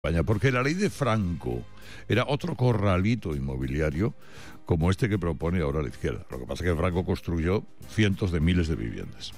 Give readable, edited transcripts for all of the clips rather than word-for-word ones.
España, porque la ley de Franco era otro corralito inmobiliario como este que propone ahora la izquierda. Lo que pasa es que Franco construyó cientos de miles de viviendas.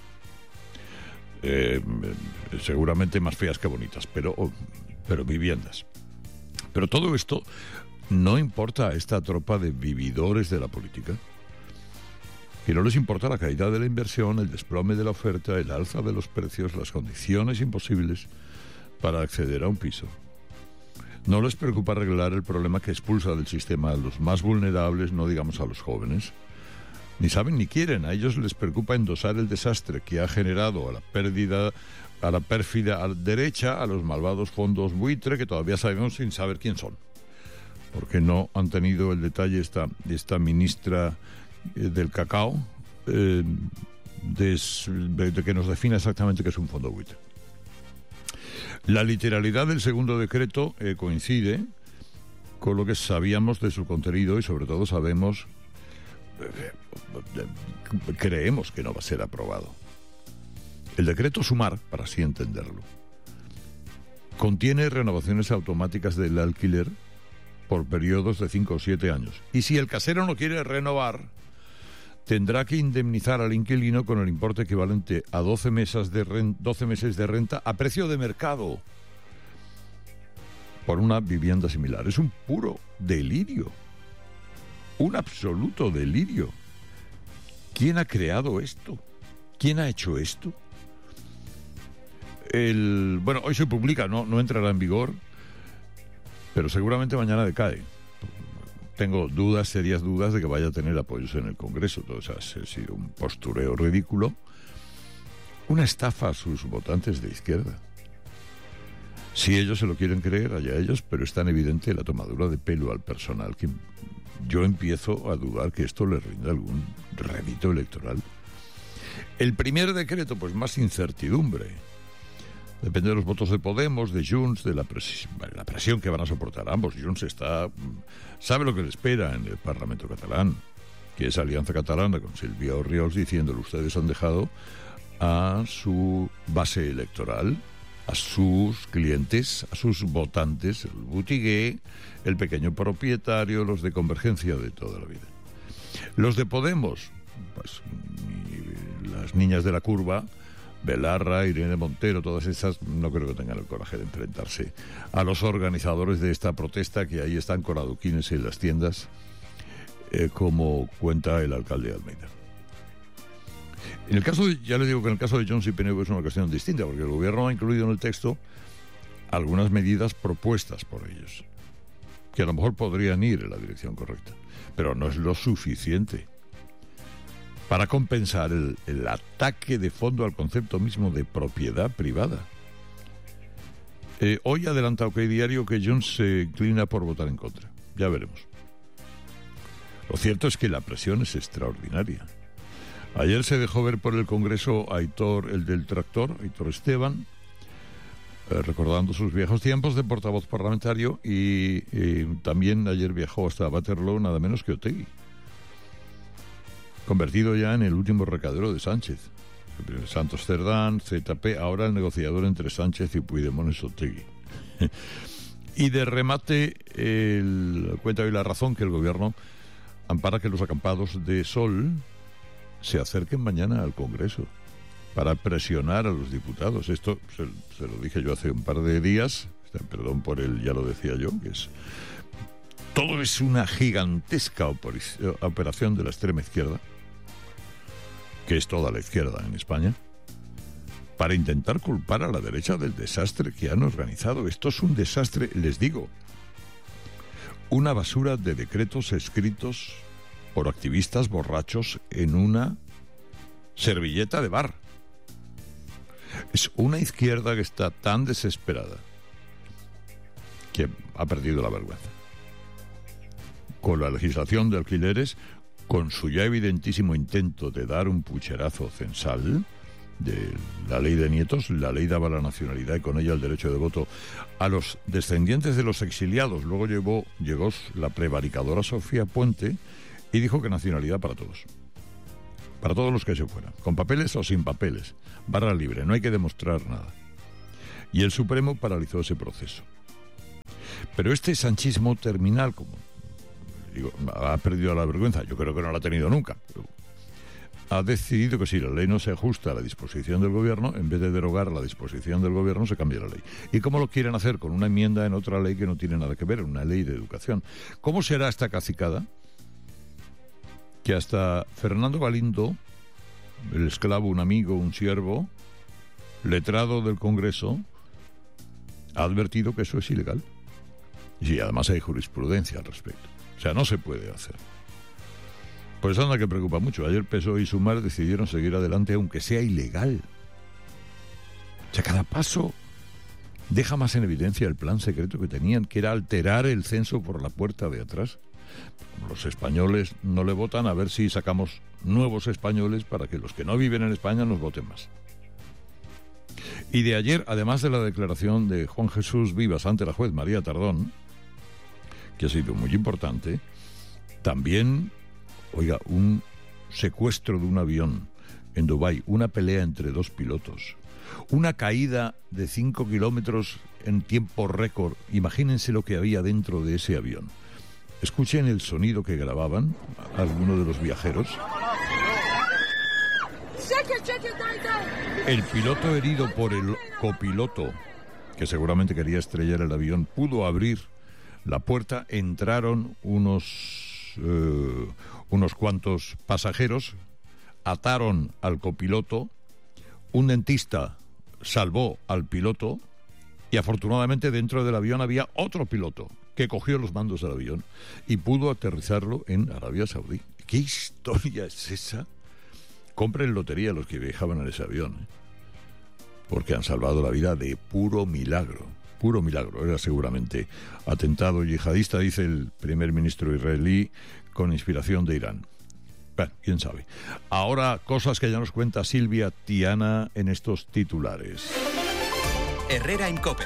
Seguramente más feas que bonitas, pero viviendas. Pero todo esto no importa a esta tropa de vividores de la política, que no les importa la caída de la inversión, el desplome de la oferta, el alza de los precios, las condiciones imposibles para acceder a un piso. No les preocupa arreglar el problema que expulsa del sistema a los más vulnerables, no digamos a los jóvenes. Ni saben ni quieren. A ellos les preocupa endosar el desastre que ha generado a la pérdida, a la pérfida derecha, a los malvados fondos buitre, que todavía sabemos sin saber quién son. Porque no han tenido el detalle esta ministra del cacao de que nos defina exactamente qué es un fondo buitre. La literalidad del segundo decreto coincide con lo que sabíamos de su contenido y sobre todo creemos que no va a ser aprobado. El decreto Sumar, para así entenderlo, contiene renovaciones automáticas del alquiler por periodos de 5 o 7 años. Y si el casero no quiere renovar, tendrá que indemnizar al inquilino con el importe equivalente a 12 meses de renta a precio de mercado por una vivienda similar. Es un puro delirio, un absoluto delirio. ¿Quién ha creado esto? ¿Quién ha hecho esto? Bueno, hoy se publica, no entrará en vigor, pero seguramente mañana decae. Tengo serias dudas de que vaya a tener apoyos en el Congreso. Todo eso ha sido un postureo ridículo, una estafa a sus votantes de izquierda. Si ellos se lo quieren creer, allá ellos, pero es tan evidente la tomadura de pelo al personal que yo empiezo a dudar que esto le rinda algún rédito electoral. El primer decreto, pues más incertidumbre. Depende de los votos de Podemos, de Junts, de la presión que van a soportar ambos. Junts sabe lo que le espera en el Parlamento catalán, que es Alianza Catalana con Silvia Orriols diciéndole: ustedes han dejado a su base electoral, a sus clientes, a sus votantes, el botigué, el pequeño propietario, los de Convergencia de toda la vida. Los de Podemos, pues las niñas de la curva, Belarra, Irene Montero, todas esas, no creo que tengan el coraje de enfrentarse a los organizadores de esta protesta, que ahí están con adoquines en las tiendas, como cuenta el alcalde de Almeida. Ya les digo que en el caso de Junts y PNV es una cuestión distinta, porque el gobierno ha incluido en el texto algunas medidas propuestas por ellos, que a lo mejor podrían ir en la dirección correcta, pero no es lo suficiente para compensar el ataque de fondo al concepto mismo de propiedad privada. Hoy adelanta OK Diario que Junts se inclina por votar en contra. Ya veremos. Lo cierto es que la presión es extraordinaria. Ayer se dejó ver por el Congreso Aitor, el del tractor, Aitor Esteban, recordando sus viejos tiempos de portavoz parlamentario, y también ayer viajó hasta Waterloo nada menos que Otegi, convertido ya en el último recadero de Sánchez. Santos Cerdán, ZP, ahora el negociador entre Sánchez y Puigdemont es Otegi. Y de remate, cuenta hoy La Razón que el gobierno ampara que los acampados de sol se acerquen mañana al Congreso para presionar a los diputados. Esto se lo dije yo hace un par de días, perdón por ya lo decía yo, que todo es una gigantesca operación de la extrema izquierda, que es toda la izquierda en España, para intentar culpar a la derecha del desastre que han organizado. Esto es un desastre, les digo, una basura de decretos escritos por activistas borrachos en una servilleta de bar. Es una izquierda que está tan desesperada que ha perdido la vergüenza. Con la legislación de alquileres, con su ya evidentísimo intento de dar un pucherazo censal de la ley de nietos, la ley daba la nacionalidad y con ella el derecho de voto a los descendientes de los exiliados. Luego llegó la prevaricadora Sofía Puente y dijo que nacionalidad para todos los que se fueran, con papeles o sin papeles, barra libre, no hay que demostrar nada. Y el Supremo paralizó ese proceso. Pero este sanchismo terminal, como digo, ha perdido la vergüenza, yo creo que no la ha tenido nunca, ha decidido que si la ley no se ajusta a la disposición del gobierno, en vez de derogar la disposición del gobierno, se cambia la ley. ¿Y cómo lo quieren hacer? Con una enmienda en otra ley que no tiene nada que ver, una ley de educación. ¿Cómo será esta cacicada? Que hasta Fernando Galindo, el esclavo, un amigo, un siervo, letrado del Congreso, ha advertido que eso es ilegal. Y además hay jurisprudencia al respecto. O sea, no se puede hacer. Pues anda que preocupa mucho. Ayer PSOE y Sumar decidieron seguir adelante aunque sea ilegal. O sea, cada paso deja más en evidencia el plan secreto que tenían, que era alterar el censo por la puerta de atrás. Los españoles no le votan, a ver si sacamos nuevos españoles para que los que no viven en España nos voten más. Y de ayer, además de la declaración de Juan Jesús Vivas ante la juez María Tardón, que ha sido muy importante, también, oiga, un secuestro de un avión en Dubái, una pelea entre dos pilotos, una caída de 5 kilómetros en tiempo récord. Imagínense lo que había dentro de ese avión. Escuchen el sonido que grababan algunos de los viajeros. El piloto herido por el copiloto, que seguramente quería estrellar el avión, pudo abrir la puerta. Entraron unos cuantos pasajeros, ataron al copiloto, un dentista salvó al piloto y afortunadamente dentro del avión había otro piloto que cogió los mandos del avión y pudo aterrizarlo en Arabia Saudí. ¿Qué historia es esa? Compren lotería los que viajaban en ese avión, porque han salvado la vida de puro milagro. Puro milagro. Era seguramente atentado yihadista, dice el primer ministro israelí, con inspiración de Irán. Bueno, quién sabe. Ahora, cosas que ya nos cuenta Silvia Tiana en estos titulares. Herrera en COPE.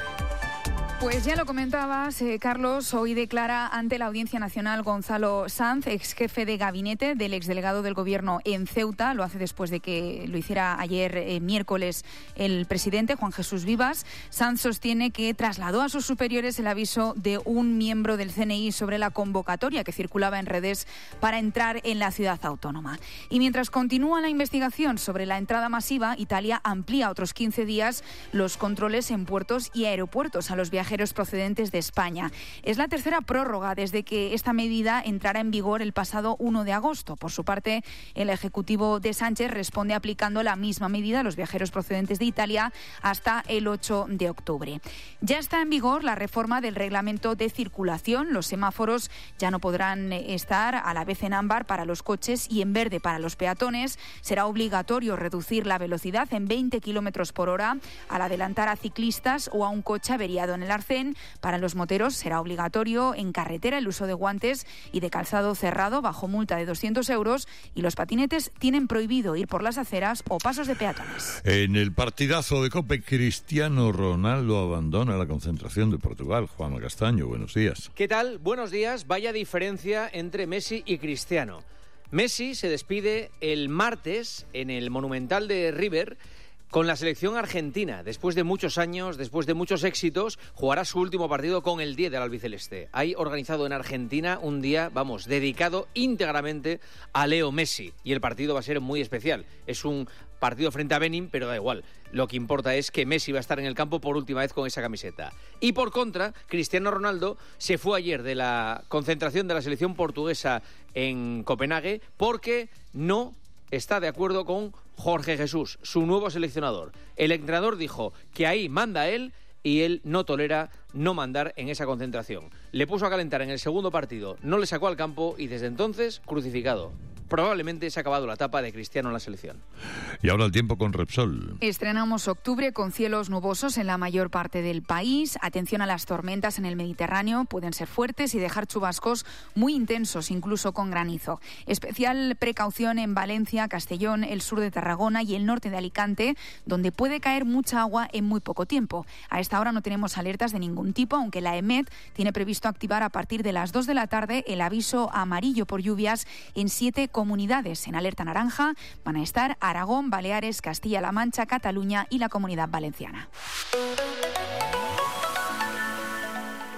Pues ya lo comentabas, Carlos, hoy declara ante la Audiencia Nacional Gonzalo Sanz, ex jefe de gabinete del exdelegado del Gobierno en Ceuta. Lo hace después de que lo hiciera ayer miércoles el presidente Juan Jesús Vivas. Sanz sostiene que trasladó a sus superiores el aviso de un miembro del CNI sobre la convocatoria que circulaba en redes para entrar en la ciudad autónoma. Y mientras continúa la investigación sobre la entrada masiva, Italia amplía otros 15 días los controles en puertos y aeropuertos a los viajeros procedentes de España. Es la tercera prórroga desde que esta medida entrara en vigor el pasado 1 de agosto. Por su parte, el Ejecutivo de Sánchez responde aplicando la misma medida a los viajeros procedentes de Italia hasta el 8 de octubre. Ya está en vigor la reforma del reglamento de circulación. Los semáforos ya no podrán estar a la vez en ámbar para los coches y en verde para los peatones. Será obligatorio reducir la velocidad en 20 kilómetros por hora al adelantar a ciclistas o a un coche averiado en el arcén. Para los moteros será obligatorio en carretera el uso de guantes y de calzado cerrado bajo multa de 200 euros y los patinetes tienen prohibido ir por las aceras o pasos de peatones. En el partidazo de COPE, Cristiano Ronaldo abandona la concentración de Portugal. Juan Castaño, buenos días. ¿Qué tal? Buenos días. Vaya diferencia entre Messi y Cristiano. Messi se despide el martes en el Monumental de River con la selección argentina. Después de muchos años, después de muchos éxitos, jugará su último partido con el 10 del albiceleste. Hay organizado en Argentina un día, dedicado íntegramente a Leo Messi. Y el partido va a ser muy especial. Es un partido frente a Benin, pero da igual. Lo que importa es que Messi va a estar en el campo por última vez con esa camiseta. Y por contra, Cristiano Ronaldo se fue ayer de la concentración de la selección portuguesa en Copenhague porque no está de acuerdo con Jorge Jesús, su nuevo seleccionador. El entrenador dijo que ahí manda él y él no tolera no mandar en esa concentración. Le puso a calentar en el segundo partido, no le sacó al campo y desde entonces crucificado. Probablemente se ha acabado la etapa de Cristiano en la selección. Y ahora el tiempo con Repsol. Estrenamos octubre con cielos nubosos en la mayor parte del país. Atención a las tormentas en el Mediterráneo. Pueden ser fuertes y dejar chubascos muy intensos, incluso con granizo. Especial precaución en Valencia, Castellón, el sur de Tarragona y el norte de Alicante, donde puede caer mucha agua en muy poco tiempo. A esta hora no tenemos alertas de ningún tipo, aunque la EMET tiene previsto activar a partir de las 2 de la tarde el aviso amarillo por lluvias en 7 comunidades. En alerta naranja van a estar Aragón, Baleares, Castilla-La Mancha, Cataluña y la Comunidad Valenciana.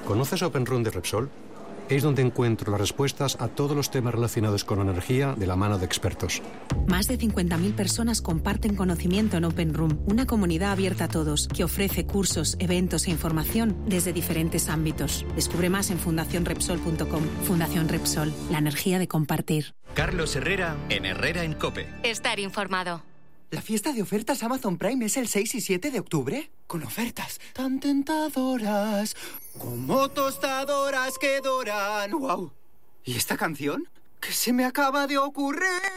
¿Conoces Open Room de Repsol? Es donde encuentro las respuestas a todos los temas relacionados con energía de la mano de expertos. Más de 50.000 personas comparten conocimiento en Open Room, una comunidad abierta a todos que ofrece cursos, eventos e información desde diferentes ámbitos. Descubre más en fundacionrepsol.com. Fundación Repsol, la energía de compartir. Carlos Herrera en Herrera en COPE. Estar informado. ¿La fiesta de ofertas Amazon Prime es el 6 y 7 de octubre? Con ofertas tan tentadoras, como tostadoras que doran. ¡Wow! ¿Y esta canción? ¿Qué se me acaba de ocurrir?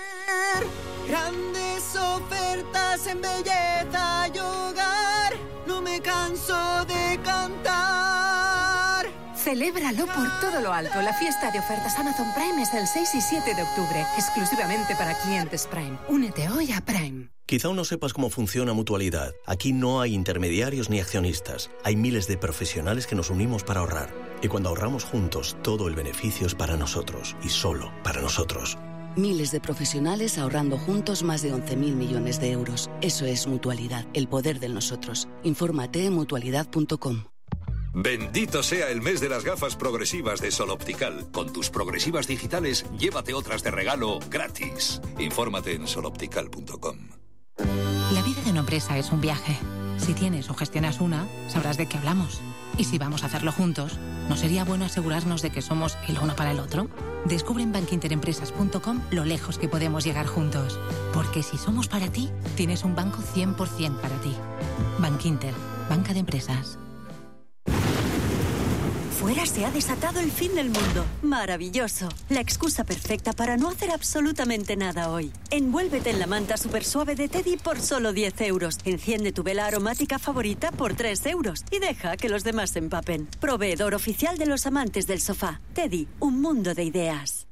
Grandes ofertas en belleza y hogar. No me canso de cantar. Celébralo por todo lo alto. La fiesta de ofertas Amazon Prime es el 6 y 7 de octubre, exclusivamente para clientes Prime. Únete hoy a Prime. Quizá aún no sepas cómo funciona Mutualidad. Aquí no hay intermediarios ni accionistas. Hay miles de profesionales que nos unimos para ahorrar. Y cuando ahorramos juntos, todo el beneficio es para nosotros y solo para nosotros. Miles de profesionales ahorrando juntos más de 11.000 millones de euros. Eso es Mutualidad, el poder del nosotros. Infórmate en mutualidad.com. Bendito sea el mes de las gafas progresivas de Sol Optical. Con tus progresivas digitales, llévate otras de regalo gratis. Infórmate en soloptical.com. La vida de una empresa es un viaje. Si tienes o gestionas una, sabrás de qué hablamos. Y si vamos a hacerlo juntos, ¿no sería bueno asegurarnos de que somos el uno para el otro? Descubre en bankinterempresas.com lo lejos que podemos llegar juntos. Porque si somos para ti, tienes un banco 100% para ti. Bankinter, banca de empresas. Fuera se ha desatado el fin del mundo. Maravilloso. La excusa perfecta para no hacer absolutamente nada hoy. Envuélvete en la manta super suave de Teddy por solo 10 euros. Enciende tu vela aromática favorita por 3 euros. Y deja que los demás se empapen. Proveedor oficial de los amantes del sofá. Teddy, un mundo de ideas.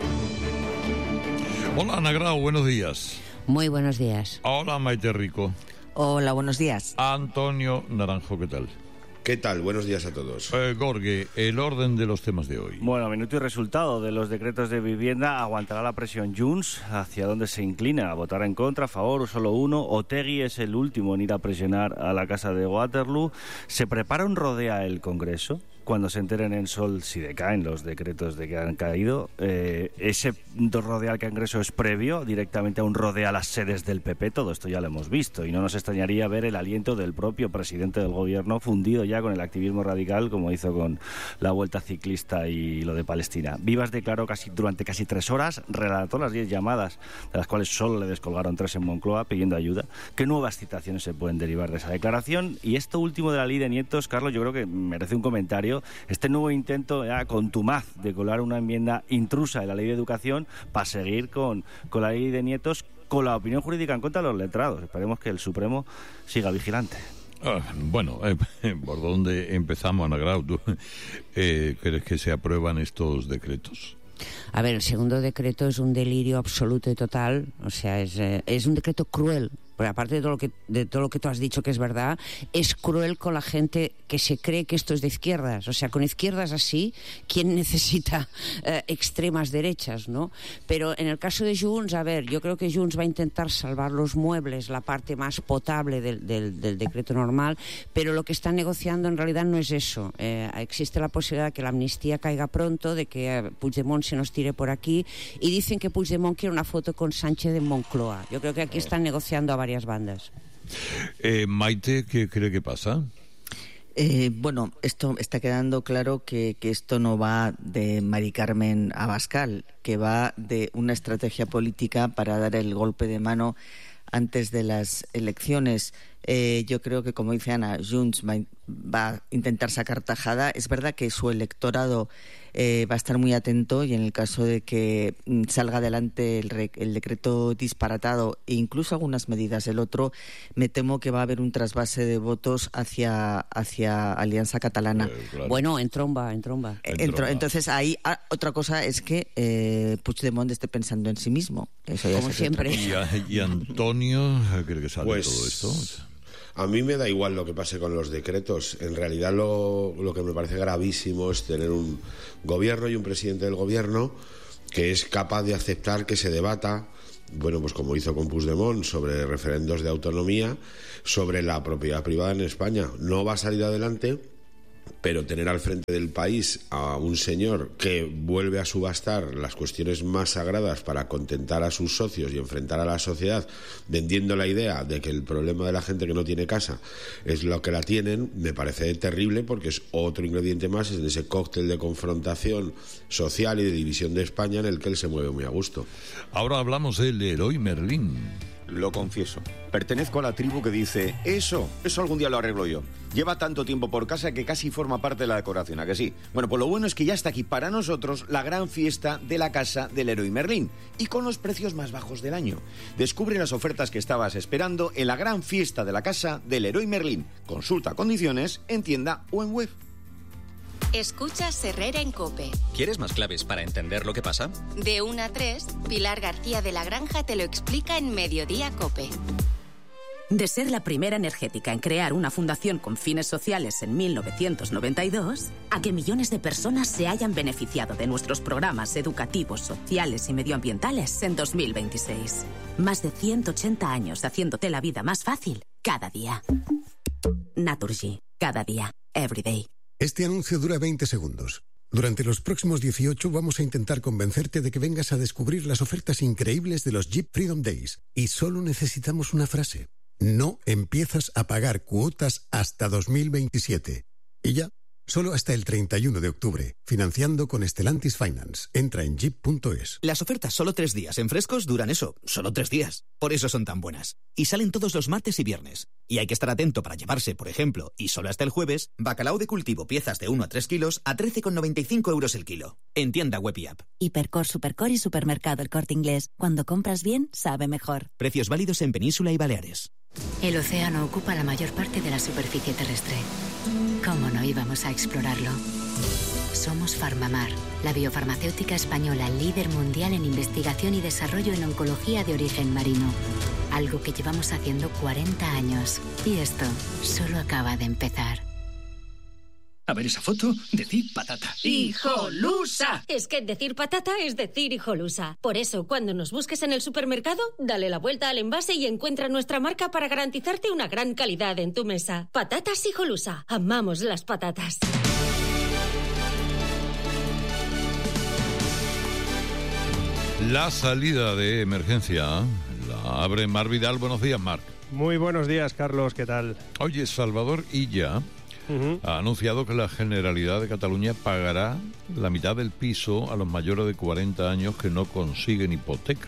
Hola, Ana Grau, buenos días. Muy buenos días. Hola, Maite Rico. Hola, buenos días. Antonio Naranjo, ¿qué tal? ¿Qué tal? Buenos días a todos. Gorge, el orden de los temas de hoy. Bueno, minuto y resultado de los decretos de vivienda. ¿Aguantará la presión Junts? ¿Hacia dónde se inclina? ¿Votará en contra, a favor o solo uno? Otegi es el último en ir a presionar a la casa de Waterloo. ¿Se prepara un rodea el Congreso? Cuando se enteren en Sol si decaen los decretos de que han caído, ese rodea al Congreso es previo directamente a un rodea a las sedes del PP. Todo esto ya lo hemos visto y no nos extrañaría ver el aliento del propio presidente del gobierno fundido ya con el activismo radical, como hizo con la Vuelta Ciclista y lo de Palestina. Vivas declaró durante casi 3 horas, relató las 10 llamadas, de las cuales solo le descolgaron 3 en Moncloa pidiendo ayuda. ¿Qué nuevas citaciones se pueden derivar de esa declaración? Y esto último de la ley de nietos, Carlos, yo creo que merece un comentario. Este nuevo intento ya contumaz de colar una enmienda intrusa en la ley de educación para seguir con la ley de nietos, con la opinión jurídica en contra de los letrados. Esperemos que el Supremo siga vigilante. Bueno, ¿por dónde empezamos, Ana Grau? ¿Tú crees que se aprueban estos decretos? A ver, el segundo decreto es un delirio absoluto y total. O sea, es un decreto cruel. Porque aparte de todo lo que tú has dicho que es verdad, es cruel con la gente que se cree que esto es de izquierdas. O sea, con izquierdas así, ¿quién necesita extremas derechas, no? Pero en el caso de Junts, a ver, yo creo que Junts va a intentar salvar los muebles, la parte más potable del decreto normal, pero lo que están negociando en realidad no es eso. Existe la posibilidad de que la amnistía caiga pronto, de que Puigdemont se nos tire por aquí, y dicen que Puigdemont quiere una foto con Sánchez en Moncloa. Yo creo que aquí están negociando a varias bandas. Maite, ¿qué cree que pasa? Bueno, esto está quedando claro que esto no va de Mari Carmen Abascal, que va de una estrategia política para dar el golpe de mano antes de las elecciones. Yo creo que, como dice Ana, Junts va a intentar sacar tajada. Es verdad que su electorado va a estar muy atento y en el caso de que salga adelante el decreto disparatado e incluso algunas medidas del otro, me temo que va a haber un trasvase de votos hacia Alianza Catalana. Claro. Bueno, en tromba. Entonces ahí otra cosa es que Puigdemont esté pensando en sí mismo. Eso ya como siempre. ¿Y Antonio cree que sale todo esto? A mí me da igual lo que pase con los decretos. En realidad lo que me parece gravísimo es tener un gobierno y un presidente del gobierno que es capaz de aceptar que se debata, bueno, pues como hizo con Puigdemont, sobre referendos de autonomía, sobre la propiedad privada en España. No va a salir adelante pero tener al frente del país a un señor que vuelve a subastar las cuestiones más sagradas para contentar a sus socios y enfrentar a la sociedad, vendiendo la idea de que el problema de la gente que no tiene casa es lo que la tienen, me parece terrible, porque es otro ingrediente más en ese cóctel de confrontación social y de división de España en el que él se mueve muy a gusto. Ahora hablamos del Leroy Merlin. Lo confieso, pertenezco a la tribu que dice, eso algún día lo arreglo yo. Lleva tanto tiempo por casa que casi forma parte de la decoración, ¿a que sí? Bueno, pues lo bueno es que ya está aquí para nosotros la gran fiesta de la casa del Leroy Merlin, y con los precios más bajos del año. Descubre las ofertas que estabas esperando en la gran fiesta de la casa del Leroy Merlin. Consulta condiciones en tienda o en web. Escuchas Herrera en COPE. ¿Quieres más claves para entender lo que pasa? De 1 a 3, Pilar García de la Granja te lo explica en Mediodía COPE. De ser la primera energética en crear una fundación con fines sociales en 1992, a que millones de personas se hayan beneficiado de nuestros programas educativos, sociales y medioambientales en 2026. Más de 180 años haciéndote la vida más fácil cada día. Naturgy. Cada día. Every day. Este anuncio dura 20 segundos. Durante los próximos 18 vamos a intentar convencerte de que vengas a descubrir las ofertas increíbles de los Jeep Freedom Days. Y solo necesitamos una frase. No empiezas a pagar cuotas hasta 2027. Y ya, solo hasta el 31 de octubre. Financiando con Stellantis Finance. Entra en jeep.es. Las ofertas solo 3 días en Frescos duran solo 3 días. Por eso son tan buenas. Y salen todos los martes y viernes. Y hay que estar atento para llevarse, por ejemplo, y solo hasta el jueves, bacalao de cultivo piezas de 1 a 3 kilos a 13,95 € el kilo. En tienda web y app. Hipercor, Supercor y Supermercado El Corte Inglés. Cuando compras bien, sabe mejor. Precios válidos en Península y Baleares. El océano ocupa la mayor parte de la superficie terrestre. ¿Cómo no íbamos a explorarlo? Somos Farmamar, la biofarmacéutica española líder mundial en investigación y desarrollo en oncología de origen marino. Algo que llevamos haciendo 40 años. Y esto solo acaba de empezar. A ver esa foto, decid patata. ¡Hijolusa! Es que decir patata es decir hijolusa. Por eso, cuando nos busques en el supermercado, dale la vuelta al envase y encuentra nuestra marca para garantizarte una gran calidad en tu mesa. Patatas Hijolusa. Amamos las patatas. La salida de emergencia la abre Marc Vidal. Buenos días, Marc. Muy buenos días, Carlos. ¿Qué tal? Oye, Salvador Illa ha anunciado que la Generalidad de Cataluña pagará la mitad del piso a los mayores de 40 años que no consiguen hipoteca.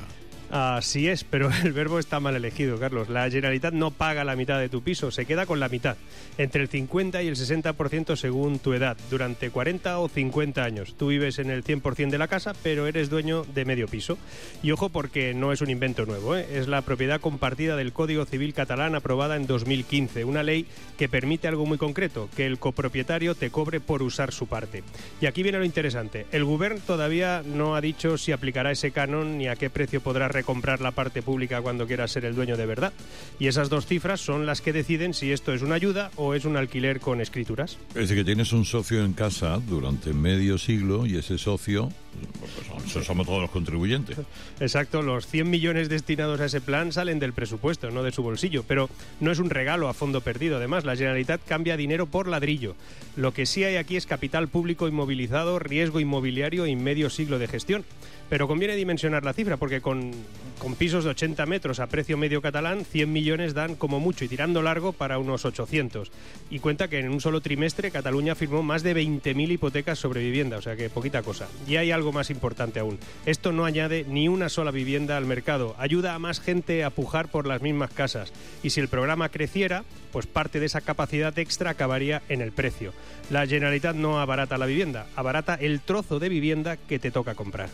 Así es, pero el verbo está mal elegido, Carlos. La Generalitat no paga la mitad de tu piso, se queda con la mitad, entre el 50 y el 60% según tu edad, durante 40 o 50 años. Tú vives en el 100% de la casa, pero eres dueño de medio piso. Y ojo, porque no es un invento nuevo, ¿eh? Es la propiedad compartida del Código Civil catalán aprobada en 2015, una ley que permite algo muy concreto, que el copropietario te cobre por usar su parte. Y aquí viene lo interesante. El Govern todavía no ha dicho si aplicará ese canon ni a qué precio podrá recomprar la parte pública cuando quiera ser el dueño de verdad. Y esas dos cifras son las que deciden si esto es una ayuda o es un alquiler con escrituras. Es decir, que tienes un socio en casa durante medio siglo y ese socio, pues somos todos los contribuyentes. Exacto, los 100 millones destinados a ese plan salen del presupuesto, no de su bolsillo, pero no es un regalo a fondo perdido. Además, la Generalitat cambia dinero por ladrillo. Lo que sí hay aquí es capital público inmovilizado, riesgo inmobiliario y medio siglo de gestión. Pero conviene dimensionar la cifra, porque con pisos de 80 metros a precio medio catalán, 100 millones dan como mucho y tirando largo para unos 800. Y cuenta que en un solo trimestre Cataluña firmó más de 20.000 hipotecas sobre vivienda, o sea que poquita cosa. Y hay algo más importante aún. Esto no añade ni una sola vivienda al mercado, ayuda a más gente a pujar por las mismas casas. Y si el programa creciera, pues parte de esa capacidad extra acabaría en el precio. La Generalitat no abarata la vivienda, abarata el trozo de vivienda que te toca comprar.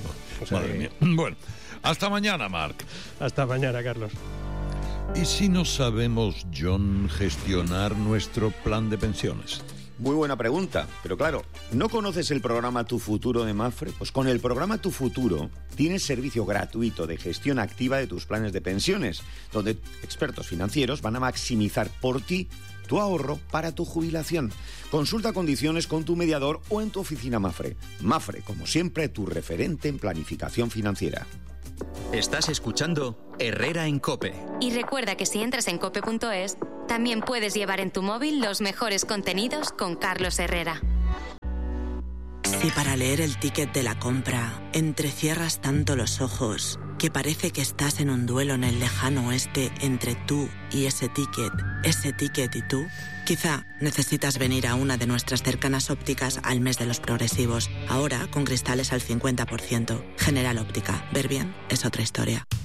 O sea, madre mía. Bueno, hasta mañana, Marc. Hasta mañana, Carlos. ¿Y si no sabemos, John, gestionar nuestro plan de pensiones? Muy buena pregunta, pero claro, ¿no conoces el programa Tu Futuro de Mapfre? Pues con el programa Tu Futuro tienes servicio gratuito de gestión activa de tus planes de pensiones, donde expertos financieros van a maximizar por ti tu ahorro para tu jubilación. Consulta condiciones con tu mediador o en tu oficina Mapfre. Mapfre, como siempre, tu referente en planificación financiera. Estás escuchando Herrera en COPE. Y recuerda que si entras en cope.es, También puedes llevar en tu móvil los mejores contenidos con Carlos Herrera. Si para leer el ticket de la compra entrecierras tanto los ojos que parece que estás en un duelo en el lejano oeste entre tú y ese ticket y tú, quizá necesitas venir a una de nuestras cercanas ópticas al mes de los progresivos. Ahora con cristales al 50%. General Óptica. Ver bien es otra historia.